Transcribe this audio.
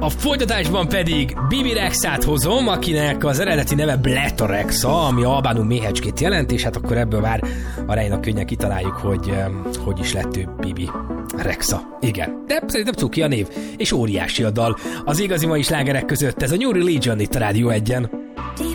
A folytatásban pedig Bibi Rexát hozom, akinek az eredeti neve Bleta Rexa, ami albánul méhecskét jelent, és hát akkor ebből már aránylag könnyen kitaláljuk, hogy is lett ő Bibi Rexa. Igen, de szerintem cuki a név, és óriási a dal. Az igazi mai slágerek között ez a New Religion itt a Rádió 1-en.